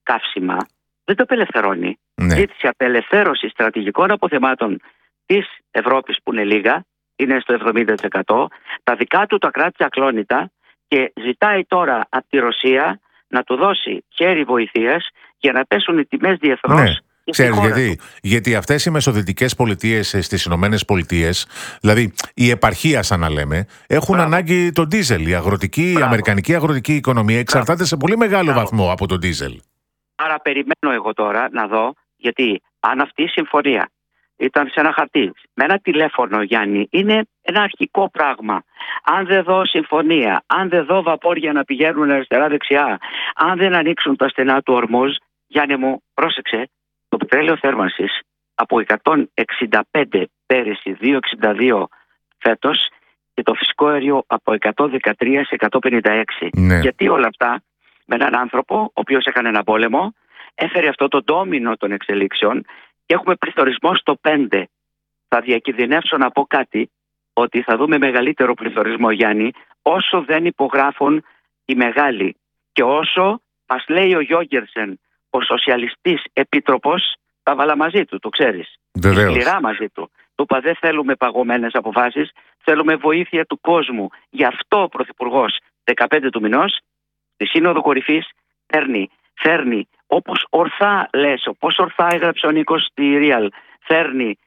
καύσιμα δεν το απελευθερώνει. Ναι. Ζήτησε απελευθέρωση στρατηγικών αποθεμάτων της Ευρώπης που είναι λίγα, είναι στο 70%. Τα δικά του τα κράτησε ακλόνητα και ζητάει τώρα από τη Ρωσία να του δώσει χέρι βοηθείας για να πέσουν οι τιμές διεθνώς. Ναι. Ξέρεις γιατί? Γιατί αυτές οι μεσοδυτικές πολιτείες στις Ηνωμένες Πολιτείες, δηλαδή η επαρχία σαν να λέμε, έχουν ανάγκη τον ντίζελ. Η αμερικανική αγροτική οικονομία εξαρτάται σε πολύ μεγάλο βαθμό από τον ντίζελ. Άρα περιμένω εγώ τώρα να δω, γιατί αν αυτή η συμφωνία ήταν σε ένα χαρτί, με ένα τηλέφωνο, Γιάννη, είναι ένα αρχικό πράγμα. Αν δεν δω συμφωνία, αν δεν δω βαπόρια να πηγαίνουν αριστερά-δεξιά, αν δεν ανοίξουν τα στενά του Ορμούζ, Γιάννη μου, πρόσεξε, το πετρέλαιο θέρμανσης από 165 πέρυσι, 2,62 φέτος, και το φυσικό αέριο από 113 σε 156. Ναι. Γιατί όλα αυτά με έναν άνθρωπο ο οποίος έκανε ένα πόλεμο, έφερε αυτό το ντόμινο των εξελίξεων και έχουμε πληθωρισμό στο 5. Θα διακινδυνεύσω να πω κάτι, ότι θα δούμε μεγαλύτερο πληθωρισμό, Γιάννη, όσο δεν υπογράφουν οι μεγάλοι και όσο μας λέει ο Γιόγκερσεν, ο σοσιαλιστής επίτροπος, τα βάλα μαζί του, το ξέρεις. Βεβαίως. Σκληρά μαζί του. Του είπα, δεν θέλουμε παγωμένες αποφάσεις, θέλουμε βοήθεια του κόσμου. Γι' αυτό ο Πρωθυπουργός 15 του μηνός στη Σύνοδο Κορυφής φέρνει όπως ορθά λες, όπως ορθά έγραψε ο Νίκος στη Real, φέρνει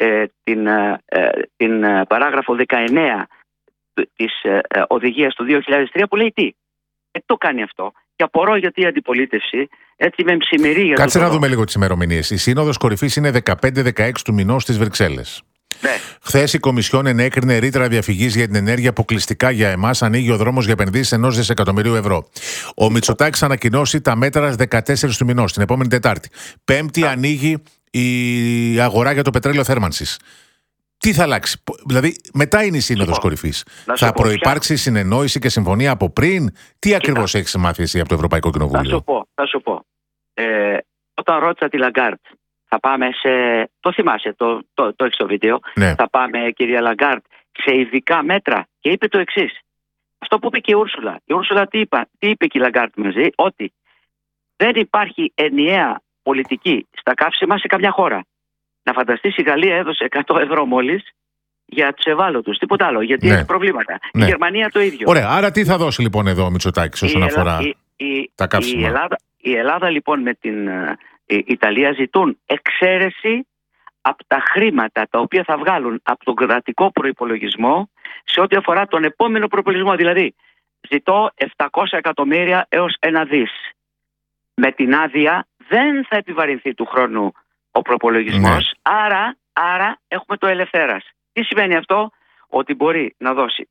την παράγραφο 19 της οδηγίας του 2003 που λέει τι. Το κάνει αυτό. Και απορώ γιατί η αντιπολίτευση έτσι με ψημερεί. Κάτσε να δούμε λίγο τις ημερομηνίες. Η Σύνοδος Κορυφής είναι 15-16 του μηνός στις Βρυξέλλες. Ναι. Χθες η Κομισιόν ενέκρινε ρήτρα διαφυγής για την ενέργεια αποκλειστικά για εμάς. Ανοίγει ο δρόμος για επενδύσεις 1 δισεκατομμυρίου ευρώ. Ο Μητσοτάκης ανακοινώσει τα μέτρα 14 του μηνός, την επόμενη Τετάρτη. Πέμπτη ανοίγει η αγορά για το πετρέλαιο θέρμανσης. Τι θα αλλάξει? Δηλαδή, μετά είναι η Σύνοδος Κορυφής. Θα προϋπάρξει συνεννόηση και συμφωνία από πριν? Τι ακριβώς έχεις μάθει εσύ από το Ευρωπαϊκό Κοινοβούλιο? Θα σου πω. Όταν ρώτησα τη Λαγκάρτ, θα πάμε σε. Το θυμάσαι, το έχεις στο βίντεο. Ναι. Θα πάμε, κυρία Λαγκάρτ, σε ειδικά μέτρα. Και είπε το εξής. Αυτό που είπε και η Ούρσουλα. Η Ούρσουλα τι είπε και η Λαγκάρτ μαζί? Ότι δεν υπάρχει ενιαία πολιτική στα καύσιμα σε καμιά χώρα. Να φανταστείς, η Γαλλία έδωσε 100 ευρώ μόλις για τους ευάλωτους. Τίποτα άλλο. Γιατί έχει προβλήματα. Η Γερμανία το ίδιο. Ωραία. Άρα τι θα δώσει λοιπόν εδώ ο Μητσοτάκης όσον αφορά τα καύσιμα? Η Ελλάδα λοιπόν με την Ιταλία ζητούν εξαίρεση από τα χρήματα τα οποία θα βγάλουν από τον κρατικό προϋπολογισμό σε ό,τι αφορά τον επόμενο προϋπολογισμό. Δηλαδή, ζητώ 700 εκατομμύρια έως 1 δις. Με την άδεια δεν θα επιβαρυνθεί του χρόνου ο προϋπολογισμός, άρα έχουμε το ελευθέρας. Τι σημαίνει αυτό? Ότι μπορεί να δώσει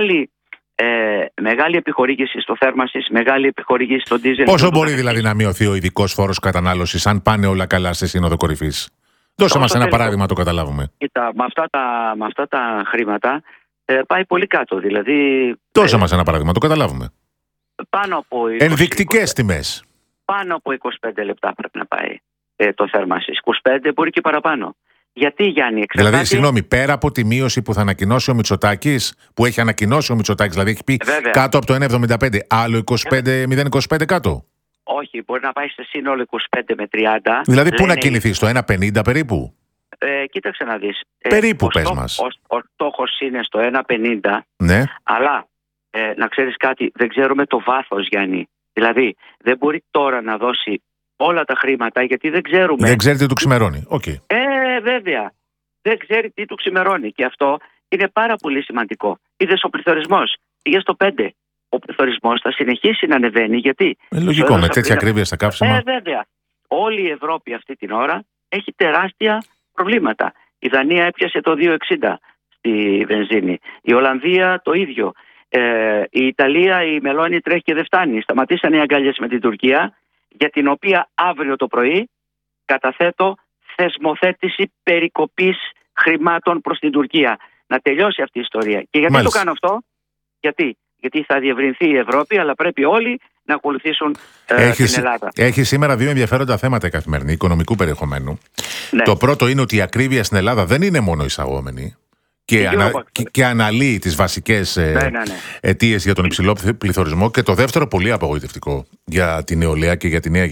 μεγάλη επιχορήγηση στο θέρμανσης, μεγάλη επιχορήγηση στο ντίζελ. Πόσο μπορεί δηλαδή να μειωθεί ο ειδικός φόρος κατανάλωσης αν πάνε όλα καλά στη Σύνοδο Κορυφής? Δώσε μας ένα παράδειγμα να το καταλάβουμε. Κοίτα, με αυτά τα χρήματα πάει πολύ κάτω. Δηλαδή, δώσε μας ένα παράδειγμα να το καταλάβουμε. Πάνω από ενδεικτικές τιμές. Πάνω από 25 λεπτά πρέπει να πάει το θέρμανσης. 25 μπορεί και παραπάνω. Γιατί, Γιάννη, εξαρτάται... Δηλαδή, συγγνώμη, πέρα από τη μείωση που θα ανακοινώσει ο Μητσοτάκης, που έχει ανακοινώσει ο Μητσοτάκης, δηλαδή έχει πει κάτω από το 1,75, άλλο 0,25 κάτω? Όχι, μπορεί να πάει σε σύνολο 25 με 30. Δηλαδή, πού να κινηθεί, στο 1,50 περίπου? Κοίταξε να δεις. Περίπου, πες μας. Ο στόχος είναι στο 1,50, ναι. Αλλά να ξέρεις κάτι, δεν ξέρουμε το βάθος, Γιάννη. Δηλαδή, δεν μπορεί τώρα να δώσει όλα τα χρήματα, γιατί δεν ξέρουμε. Δεν ξέρει τι του ξημερώνει. Okay. Βέβαια. Δεν ξέρει τι του ξημερώνει. Και αυτό είναι πάρα πολύ σημαντικό. Είδες, ο πληθωρισμός πήγε στο 5. Ο πληθωρισμός θα συνεχίσει να ανεβαίνει. Γιατί? Λογικό, με τέτοια ακρίβεια στα καύσιμα. Βέβαια. Όλη η Ευρώπη αυτή την ώρα έχει τεράστια προβλήματα. Η Δανία έπιασε το 2,60 στη βενζίνη. Η Ολλανδία το ίδιο. Η Ιταλία, η Μελώνη τρέχει και δεν φτάνει. Σταματήσανε οι αγκάλιες με την Τουρκία, για την οποία αύριο το πρωί καταθέτω θεσμοθέτηση περικοπής χρημάτων προς την Τουρκία. Να τελειώσει αυτή η ιστορία. Και γιατί το κάνω αυτό? Γιατί θα διευρυνθεί η Ευρώπη, αλλά πρέπει όλοι να ακολουθήσουν την Ελλάδα. Έχει σήμερα 2 ενδιαφέροντα θέματα η Καθημερινή οικονομικού περιεχομένου. Ναι. Το πρώτο είναι ότι η ακρίβεια στην Ελλάδα δεν είναι μόνο εισαγόμενη. Και αναλύει τις βασικές αιτίες για τον υψηλό πληθωρισμό. Και το δεύτερο, πολύ απογοητευτικό για την νεολαία και για τη νέα